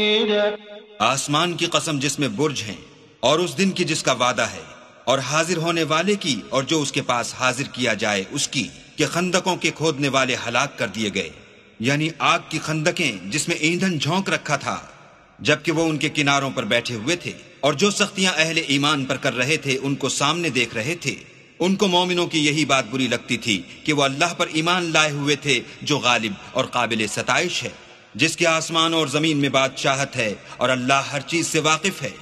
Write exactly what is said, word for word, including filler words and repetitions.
आसमान की कसम जिसमें बुर्ज हैं, और उस दिन की जिसका वादा है, और हाजिर होने वाले की और जो उसके पास हाजिर किया जाए उसकी, कि खंदकों के खोदने वाले हलाक कर दिए गए, यानी आग की खंदकें जिसमें ईंधन झोंक रखा था जबकि वो उनके किनारों पर बैठे हुए थे, और जो सख्तियां अहले ईमान पर कर रहे थे उनको सामने देख रहे थे। उनको मोमिनों की यही बात बुरी लगती थी कि वो अल्लाह पर ईमान लाए हुए थे जो गालिब और काबिल सताइश है, जिसके आसमान और जमीन में बादशाहत है और अल्लाह हर चीज से वाकिफ है।